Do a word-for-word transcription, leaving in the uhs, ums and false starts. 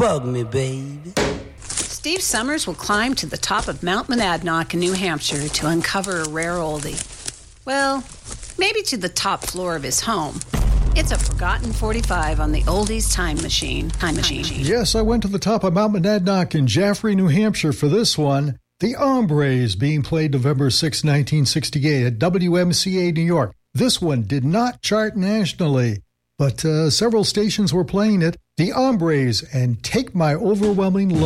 Bug me, baby. Steve Summers will climb to the top of Mount Monadnock in New Hampshire to uncover a rare oldie. Well, maybe to the top floor of his home. It's a forgotten forty-five on the Oldies Time Machine. Time Machine. Yes, I went to the top of Mount Monadnock in Jaffrey, New Hampshire for this one. The Hombres, being played November sixth, nineteen sixty-eight at W M C A New York. This one did not chart nationally, but uh, several stations were playing it. The Hombres and Take My Overwhelming Love.